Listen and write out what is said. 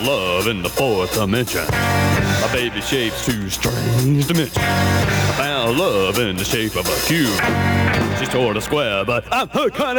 found love in the fourth dimension. My baby shape's too strange to mention. I found love in the shape of a cube. She's sort of square, but I'm her kind of